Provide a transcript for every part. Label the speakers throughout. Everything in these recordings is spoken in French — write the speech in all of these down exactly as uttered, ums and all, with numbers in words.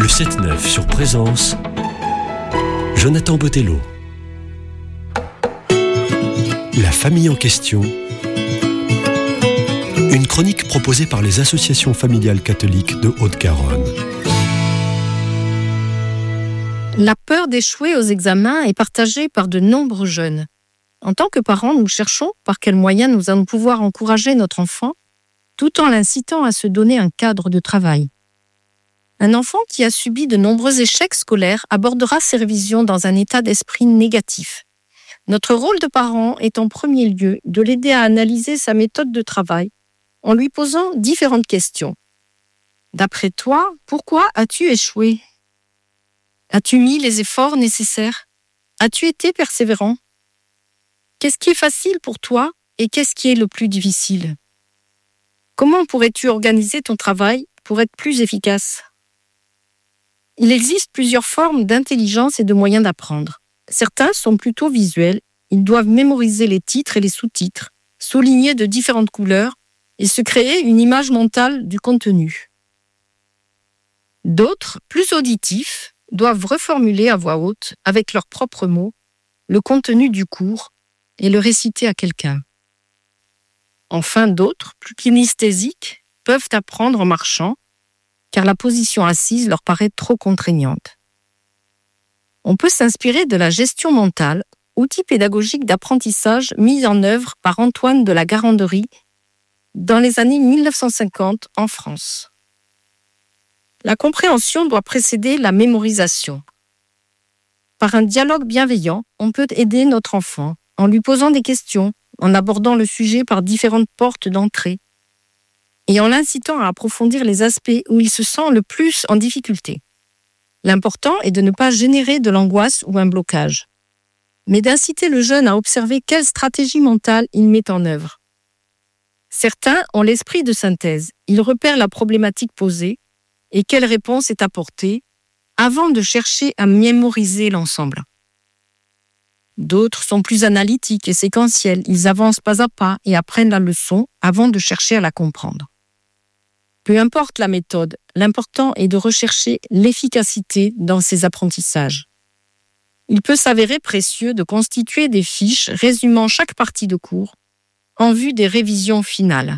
Speaker 1: Le sept neuf sur Présence, Jonathan Botello. La famille en question. Une chronique proposée par les associations familiales catholiques de Haute-Garonne.
Speaker 2: La peur d'échouer aux examens est partagée par de nombreux jeunes. En tant que parents, nous cherchons par quels moyens nous allons pouvoir encourager notre enfant, tout en l'incitant à se donner un cadre de travail. Un enfant qui a subi de nombreux échecs scolaires abordera ses révisions dans un état d'esprit négatif. Notre rôle de parent est en premier lieu de l'aider à analyser sa méthode de travail en lui posant différentes questions. D'après toi, pourquoi as-tu échoué ? As-tu mis les efforts nécessaires ? As-tu été persévérant ? Qu'est-ce qui est facile pour toi et qu'est-ce qui est le plus difficile ? Comment pourrais-tu organiser ton travail pour être plus efficace ? Il existe plusieurs formes d'intelligence et de moyens d'apprendre. Certains sont plutôt visuels. Ils doivent mémoriser les titres et les sous-titres, souligner de différentes couleurs et se créer une image mentale du contenu. D'autres, plus auditifs, doivent reformuler à voix haute, avec leurs propres mots, le contenu du cours et le réciter à quelqu'un. Enfin, d'autres, plus kinesthésiques, peuvent apprendre en marchant, car la position assise leur paraît trop contraignante. On peut s'inspirer de la gestion mentale, outil pédagogique d'apprentissage mis en œuvre par Antoine de la Garandrie dans les années mille neuf cent cinquante en France. La compréhension doit précéder la mémorisation. Par un dialogue bienveillant, on peut aider notre enfant en lui posant des questions, en abordant le sujet par différentes portes d'entrée et en l'incitant à approfondir les aspects où il se sent le plus en difficulté. L'important est de ne pas générer de l'angoisse ou un blocage, mais d'inciter le jeune à observer quelle stratégie mentale il met en œuvre. Certains ont l'esprit de synthèse. Ils repèrent la problématique posée et quelle réponse est apportée avant de chercher à mémoriser l'ensemble. D'autres sont plus analytiques et séquentiels. Ils avancent pas à pas et apprennent la leçon avant de chercher à la comprendre. Peu importe la méthode, l'important est de rechercher l'efficacité dans ces apprentissages. Il peut s'avérer précieux de constituer des fiches résumant chaque partie de cours en vue des révisions finales.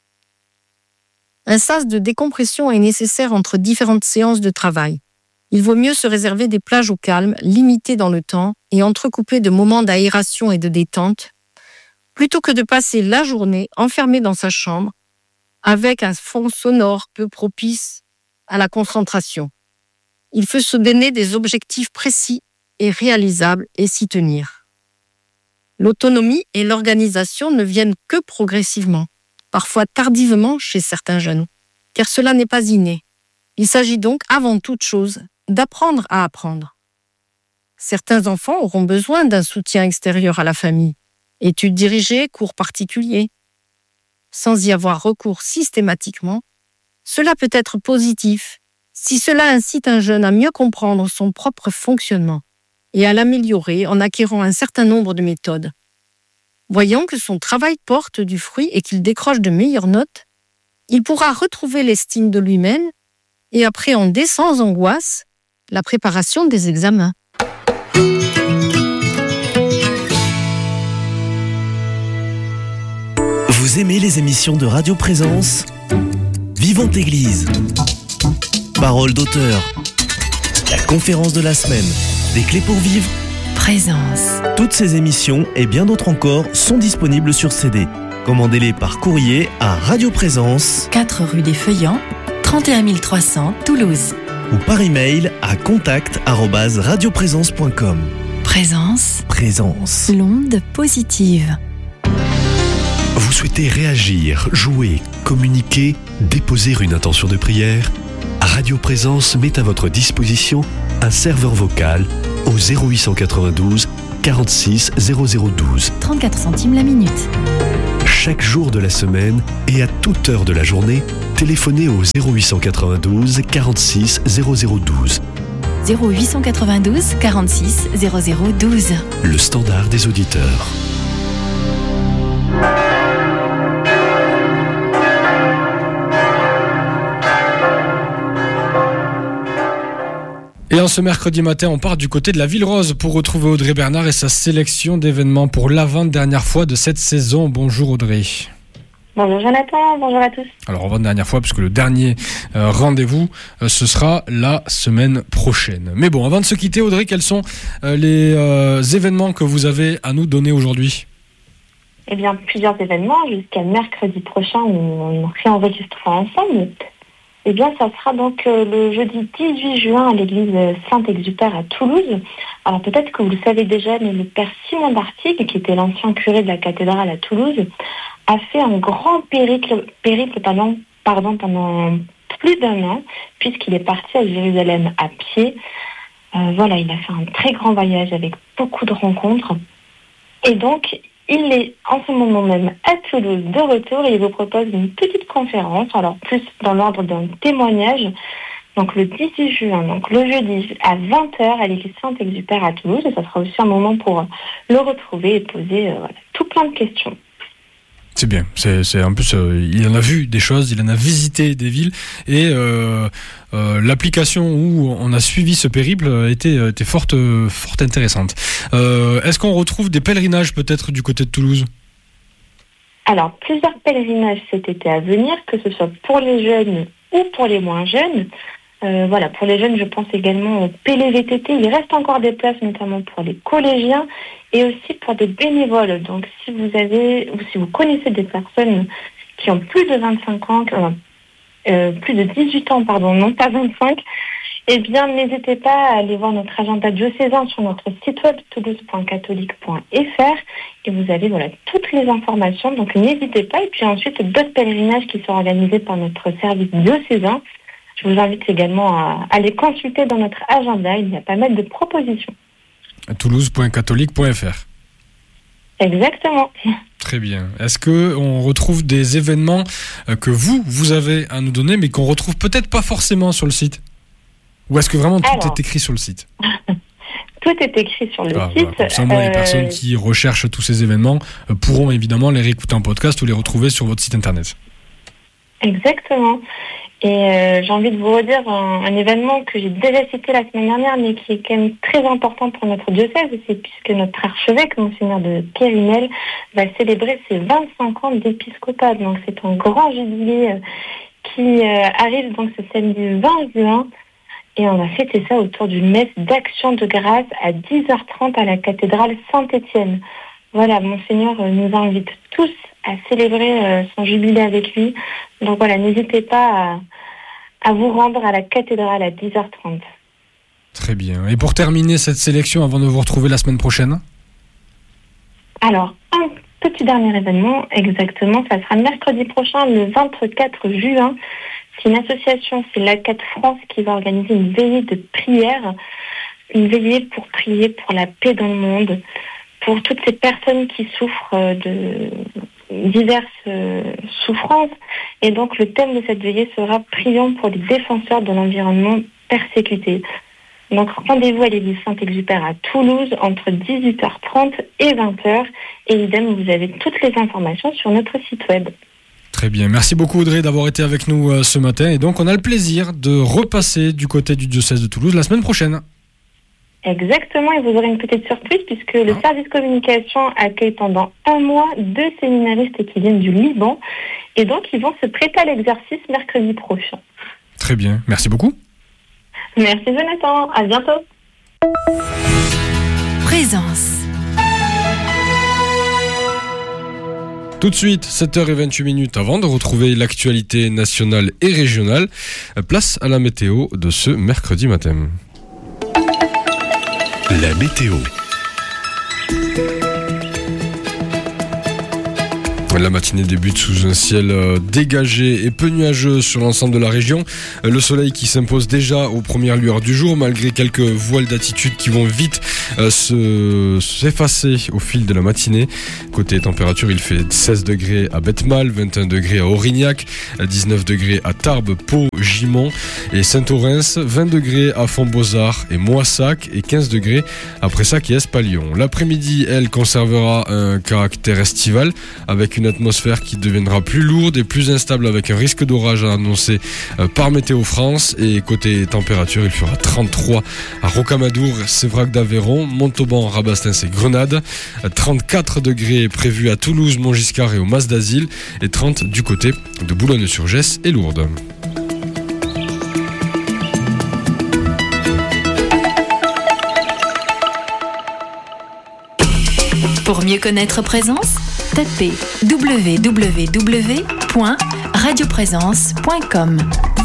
Speaker 2: Un sas de décompression est nécessaire entre différentes séances de travail. Il vaut mieux se réserver des plages au calme, limitées dans le temps et entrecouper de moments d'aération et de détente, plutôt que de passer la journée enfermé dans sa chambre avec un fond sonore peu propice à la concentration. Il faut se donner des objectifs précis et réalisables et s'y tenir. L'autonomie et l'organisation ne viennent que progressivement, parfois tardivement chez certains jeunes, car cela n'est pas inné. Il s'agit donc avant toute chose d'apprendre à apprendre. Certains enfants auront besoin d'un soutien extérieur à la famille, études dirigées, cours particuliers. Sans y avoir recours systématiquement, cela peut être positif si cela incite un jeune à mieux comprendre son propre fonctionnement et à l'améliorer en acquérant un certain nombre de méthodes. Voyant que son travail porte du fruit et qu'il décroche de meilleures notes, il pourra retrouver l'estime de lui-même et appréhender sans angoisse la préparation des examens.
Speaker 1: Vous aimez les émissions de Radio Présence ? Vivante Église, Parole d'auteur, la conférence de la semaine, des clés pour vivre,
Speaker 3: Présence.
Speaker 1: Toutes ces émissions et bien d'autres encore sont disponibles sur C D. Commandez-les par courrier à Radio Présence,
Speaker 3: quatre rue des Feuillants, trente et un mille trois cents, Toulouse.
Speaker 1: Ou par email à contact arobase radioprésence point com.
Speaker 3: Présence.
Speaker 1: Présence.
Speaker 3: L'onde positive.
Speaker 1: Vous souhaitez réagir, jouer, communiquer, déposer une intention de prière ? Radio Présence met à votre disposition un serveur vocal au zéro huit cent quatre-vingt-douze quarante-six zéro zéro douze.
Speaker 3: trente-quatre centimes la minute.
Speaker 1: Chaque jour de la semaine et à toute heure de la journée, téléphonez au zéro huit cent quatre-vingt-douze quarante-six zéro zéro douze.
Speaker 3: zéro huit cent quatre-vingt-douze quarante-six zéro zéro douze.
Speaker 1: Le standard des auditeurs.
Speaker 4: Et en ce mercredi matin, on part du côté de la Ville Rose pour retrouver Audrey Bernard et sa sélection d'événements pour l'avant-dernière fois de cette saison. Bonjour Audrey.
Speaker 5: Bonjour Jonathan, bonjour à tous.
Speaker 4: Alors avant-dernière fois, puisque le dernier euh, rendez-vous, euh, ce sera la semaine prochaine. Mais bon, avant de se quitter Audrey, quels sont euh, les euh, événements que vous avez à nous donner aujourd'hui ?
Speaker 5: Eh bien, plusieurs événements jusqu'à mercredi prochain où on réenregistrera ensemble. Eh bien, ça sera donc euh, le jeudi dix-huit juin à l'église Saint-Exupère à Toulouse. Alors peut-être que vous le savez déjà, mais le père Simon d'Artigues, qui était l'ancien curé de la cathédrale à Toulouse, a fait un grand périple, périple pardon, pardon, pendant plus d'un an, puisqu'il est parti à Jérusalem à pied. Euh, voilà, il a fait un très grand voyage avec beaucoup de rencontres. Et donc, il est en ce moment même à Toulouse de retour et il vous propose une petite conférence, alors plus dans l'ordre d'un témoignage, donc le dix-huit juin, donc le jeudi à vingt heures à l'église Saint-Exupère à Toulouse, et ça sera aussi un moment pour le retrouver et poser euh, voilà, tout plein de questions.
Speaker 4: C'est bien, c'est, c'est en plus euh, il en a vu des choses, il en a visité des villes et euh, euh, l'application où on a suivi ce périple était, était fort, fort intéressante. Euh, est-ce qu'on retrouve des pèlerinages peut-être du côté de Toulouse ?
Speaker 5: Alors, plusieurs pèlerinages cet été à venir, que ce soit pour les jeunes ou pour les moins jeunes. Euh, voilà, pour les jeunes, je pense également au P L V T T. Il reste encore des places, notamment pour les collégiens et aussi pour des bénévoles. Donc, si vous avez ou si vous connaissez des personnes qui ont plus de vingt-cinq ans, euh, euh, plus de dix-huit ans, pardon, non pas vingt-cinq, eh bien, n'hésitez pas à aller voir notre agenda diocésain sur notre site web toulouse point catholique point f r et vous avez voilà toutes les informations. Donc, n'hésitez pas. Et puis ensuite, d'autres pèlerinages qui sont organisés par notre service diocésain. Je vous invite également à, à les consulter dans notre agenda. Il y a pas mal de propositions.
Speaker 4: toulouse point catholique point f r.
Speaker 5: Exactement.
Speaker 4: Très bien. Est-ce qu'on retrouve des événements que vous, vous avez à nous donner, mais qu'on retrouve peut-être pas forcément sur le site ? Ou est-ce que vraiment tout Alors, est écrit sur le site ?
Speaker 5: Tout est écrit sur le
Speaker 4: ah,
Speaker 5: site.
Speaker 4: Voilà. Comme ça, moi, euh... les personnes qui recherchent tous ces événements euh, pourront évidemment les réécouter en podcast ou les retrouver sur votre site internet.
Speaker 5: Exactement. Et euh, j'ai envie de vous redire un, un événement que j'ai déjà cité la semaine dernière, mais qui est quand même très important pour notre diocèse, c'est puisque notre archevêque, Monseigneur de Périnel, va célébrer ses vingt-cinq ans d'épiscopat. Donc c'est un grand jubilé euh, qui euh, arrive donc ce samedi vingt juin. Et on va fêter ça autour d'une messe d'action de grâce à dix heures trente à la cathédrale Saint-Étienne. Voilà, Monseigneur nous invite tous à célébrer euh, son jubilé avec lui. Donc voilà, n'hésitez pas à, à vous rendre à la cathédrale à dix heures trente.
Speaker 4: Très bien. Et pour terminer cette sélection, avant de vous retrouver la semaine prochaine ?
Speaker 5: Alors, un petit dernier événement, exactement, ça sera mercredi prochain, le vingt-quatre juin. C'est une association, c'est l'A C A T France, qui va organiser une veillée de prière, une veillée pour prier pour la paix dans le monde, pour toutes ces personnes qui souffrent de diverses souffrances. Et donc, le thème de cette veillée sera « Prions pour les défenseurs de l'environnement persécutés ». Donc, rendez-vous à l'église Saint-Exupère à Toulouse entre dix-huit heures trente et vingt heures. Et idem, vous avez toutes les informations sur notre site web.
Speaker 4: Très bien, merci beaucoup Audrey d'avoir été avec nous euh, ce matin. Et donc on a le plaisir de repasser du côté du diocèse de Toulouse la semaine prochaine.
Speaker 5: Exactement, et vous aurez une petite surprise puisque le service communication accueille pendant un mois deux séminaristes qui viennent du Liban. Et donc ils vont se prêter à l'exercice mercredi prochain.
Speaker 4: Très bien, merci beaucoup.
Speaker 5: Merci Jonathan, à bientôt.
Speaker 3: Présence.
Speaker 4: Tout de suite, sept heures vingt-huit minutes avant de retrouver l'actualité nationale et régionale. Place à la météo de ce mercredi matin.
Speaker 1: La météo.
Speaker 4: La matinée débute sous un ciel euh, dégagé et peu nuageux sur l'ensemble de la région. Euh, le soleil qui s'impose déjà aux premières lueurs du jour, malgré quelques voiles d'attitude qui vont vite euh, se, s'effacer au fil de la matinée. Côté température, il fait seize degrés à Betmal, vingt et un degrés à Aurignac, dix-neuf degrés à Tarbes, Pau, Gimont et Saint-Orens, vingt degrés à Fontbozard et Moissac et quinze degrés à Pressac et Espalion. L'après-midi, elle conservera un caractère estival avec une une atmosphère qui deviendra plus lourde et plus instable avec un risque d'orage annoncé par Météo France. Et côté température, il fera trente-trois à Rocamadour, Sévrac d'Aveyron, Montauban, Rabastens et Grenade, trente-quatre degrés prévus à Toulouse, Montgiscard et au Mas d'Asile et trente du côté de Boulogne-sur-Gesse et Lourdes.
Speaker 3: Pour mieux connaître Présence, tapez w w w point radio présence point com.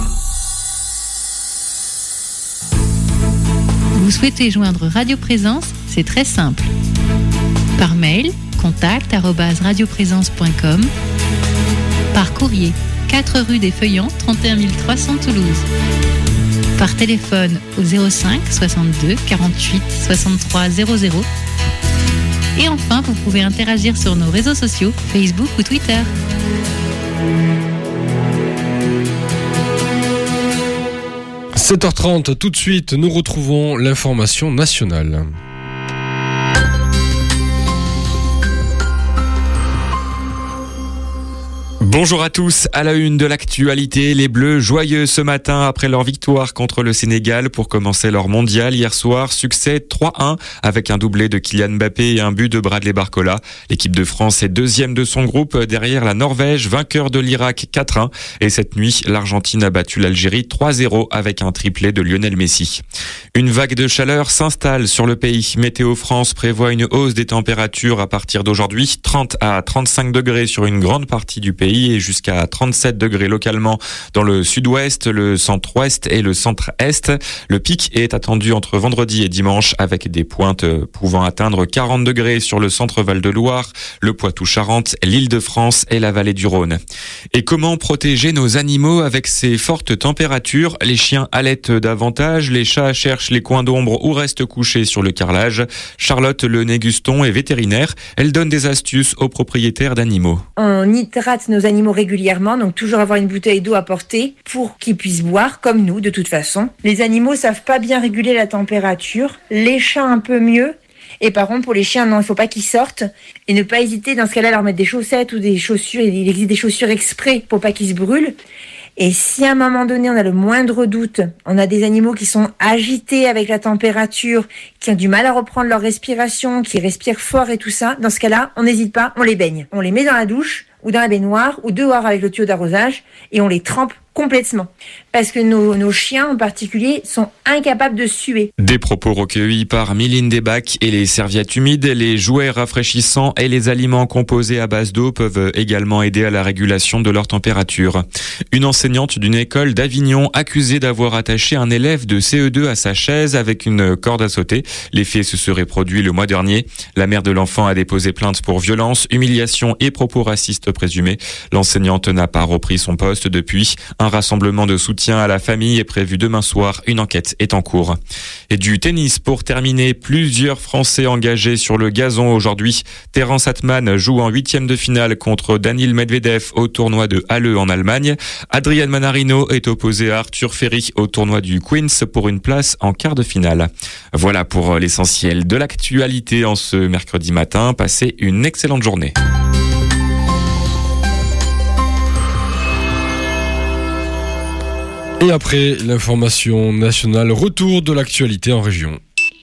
Speaker 6: Vous souhaitez joindre Radio Présence? C'est très simple. Par mail, contact arobase radio présence point com. Par courrier, quatre rue des Feuillants, trente et un mille trois cents Toulouse. Par téléphone au zéro cinq soixante-deux quarante-huit soixante-trois zéro zéro. Et enfin, vous pouvez interagir sur nos réseaux sociaux, Facebook ou Twitter.
Speaker 4: sept heures trente, tout de suite, nous retrouvons l'information nationale.
Speaker 7: Bonjour à tous, à la une de l'actualité, les Bleus joyeux ce matin après leur victoire contre le Sénégal pour commencer leur mondial hier soir. Succès trois un avec un doublé de Kylian Mbappé et un but de Bradley Barcola. L'équipe de France est deuxième de son groupe derrière la Norvège, vainqueur de l'Irak quatre un. Et cette nuit, l'Argentine a battu l'Algérie trois zéro avec un triplé de Lionel Messi. Une vague de chaleur s'installe sur le pays. Météo France prévoit une hausse des températures à partir d'aujourd'hui, trente à trente-cinq degrés sur une grande partie du pays et jusqu'à trente-sept degrés localement dans le sud-ouest, le centre-ouest et le centre-est. Le pic est attendu entre vendredi et dimanche avec des pointes pouvant atteindre quarante degrés sur le centre Val-de-Loire, le Poitou-Charentes, l'Île-de-France et la vallée du Rhône. Et comment protéger nos animaux avec ces fortes températures? Les chiens allaitent davantage, les chats cherchent les coins d'ombre ou restent couchés sur le carrelage. Charlotte Le Néguston est vétérinaire. Elle donne des astuces aux propriétaires d'animaux.
Speaker 8: On hydrate nos animaux régulièrement, donc toujours avoir une bouteille d'eau à portée pour qu'ils puissent boire, comme nous de toute façon. Les animaux savent pas bien réguler la température, les chats un peu mieux. Et par contre, pour les chiens, non, il faut pas qu'ils sortent. Et ne pas hésiter, dans ce cas-là, à leur mettre des chaussettes ou des chaussures. Il existe des chaussures exprès pour pas qu'ils se brûlent. Et si à un moment donné, on a le moindre doute, on a des animaux qui sont agités avec la température, qui ont du mal à reprendre leur respiration, qui respirent fort et tout ça, dans ce cas-là, on n'hésite pas, on les baigne. On les met dans la douche, ou dans la baignoire, ou dehors avec le tuyau d'arrosage, et on les trempe complètement. Parce que nos, nos chiens en particulier sont incapables de suer.
Speaker 7: Des propos recueillis par Mylène Desbacs et les serviettes humides, les jouets rafraîchissants et les aliments composés à base d'eau peuvent également aider à la régulation de leur température. Une enseignante d'une école d'Avignon accusée d'avoir attaché un élève de C E deux à sa chaise avec une corde à sauter. Les faits se seraient produits le mois dernier. La mère de l'enfant a déposé plainte pour violence, humiliation et propos racistes présumés. L'enseignante n'a pas repris son poste depuis. Un rassemblement de soutien à la famille est prévu demain soir. Une enquête est en cours. Et du tennis pour terminer. Plusieurs Français engagés sur le gazon aujourd'hui. Terence Atman joue en huitième de finale contre Daniil Medvedev au tournoi de Halle en Allemagne. Adrian Manarino est opposé à Arthur Ferry au tournoi du Queens pour une place en quart de finale. Voilà pour l'essentiel de l'actualité en ce mercredi matin. Passez une excellente journée.
Speaker 4: Et après l'information nationale, retour de l'actualité en région.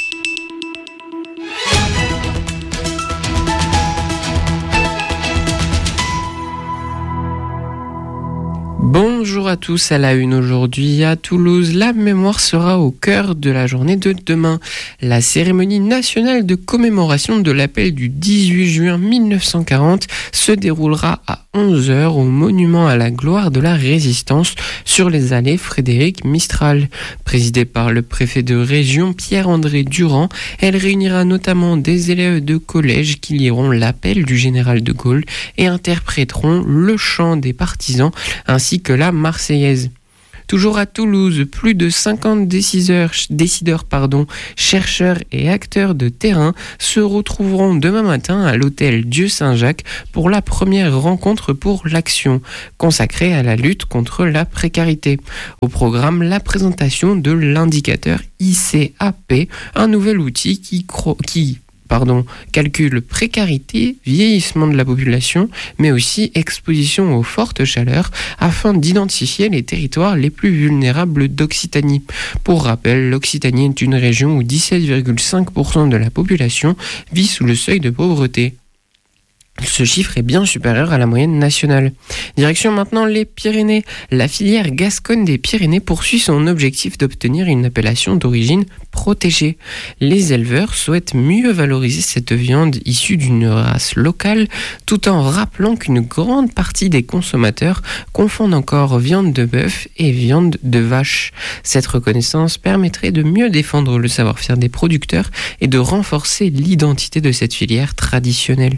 Speaker 9: Bonjour à tous, à la une aujourd'hui à Toulouse, la mémoire sera au cœur de la journée de demain. La cérémonie nationale de commémoration de l'appel du dix-huit juin mille neuf cent quarante se déroulera à onze heures au monument à la gloire de la résistance sur les allées Frédéric Mistral. Présidée par le préfet de région Pierre-André Durand, elle réunira notamment des élèves de collège qui liront l'appel du général de Gaulle et interpréteront le chant des partisans ainsi que la Marseillaise. Toujours à Toulouse, plus de cinquante décideurs, décideurs pardon, chercheurs et acteurs de terrain se retrouveront demain matin à l'hôtel Dieu-Saint-Jacques pour la première rencontre pour l'action, consacrée à la lutte contre la précarité. Au programme, la présentation de l'indicateur I C A P, un nouvel outil qui, cro- qui Pardon, calcule précarité, vieillissement de la population, mais aussi exposition aux fortes chaleurs, afin d'identifier les territoires les plus vulnérables d'Occitanie. Pour rappel, l'Occitanie est une région où dix-sept virgule cinq pour cent de la population vit sous le seuil de pauvreté. Ce chiffre est bien supérieur à la moyenne nationale. Direction maintenant les Pyrénées. La filière Gascogne des Pyrénées poursuit son objectif d'obtenir une appellation d'origine protégée. Les éleveurs souhaitent mieux valoriser cette viande issue d'une race locale, tout en rappelant qu'une grande partie des consommateurs confondent encore viande de bœuf et viande de vache. Cette reconnaissance permettrait de mieux défendre le savoir-faire des producteurs et de renforcer l'identité de cette filière traditionnelle.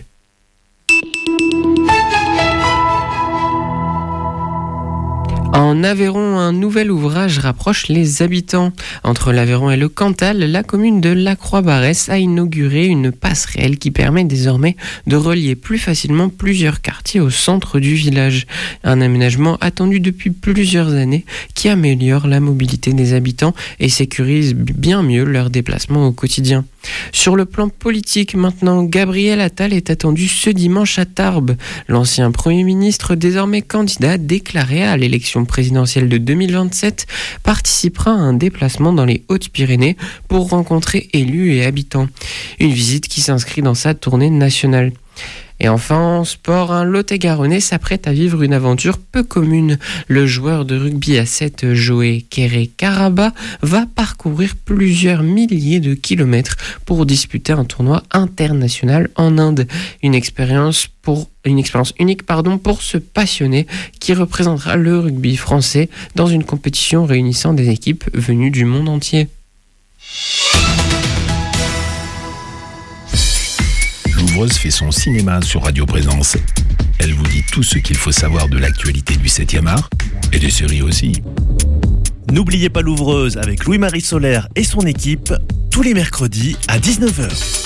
Speaker 9: En Aveyron, un nouvel ouvrage rapproche les habitants. Entre l'Aveyron et le Cantal, la commune de Lacroix-Barès a inauguré une passerelle qui permet désormais de relier plus facilement plusieurs quartiers au centre du village. Un aménagement attendu depuis plusieurs années qui améliore la mobilité des habitants et sécurise bien mieux leurs déplacements au quotidien. Sur le plan politique, maintenant, Gabriel Attal est attendu ce dimanche à Tarbes. L'ancien Premier ministre, désormais candidat déclaré à l'élection présidentielle de deux mille vingt-sept, participera à un déplacement dans les Hautes-Pyrénées pour rencontrer élus et habitants. Une visite qui s'inscrit dans sa tournée nationale. Et enfin, en sport, un Lot-et-Garonnais s'apprête à vivre une aventure peu commune. Le joueur de rugby à sept, Joé Kéré-Karaba, va parcourir plusieurs milliers de kilomètres pour disputer un tournoi international en Inde. Une expérience pour une expérience unique pardon, pour ce passionné qui représentera le rugby français dans une compétition réunissant des équipes venues du monde entier.
Speaker 10: L'ouvreuse fait son cinéma sur Radio Présence. Elle vous dit tout ce qu'il faut savoir de l'actualité du septième art et des séries aussi.
Speaker 11: N'oubliez pas l'ouvreuse avec Louis-Marie Solaire et son équipe tous les mercredis à dix-neuf heures.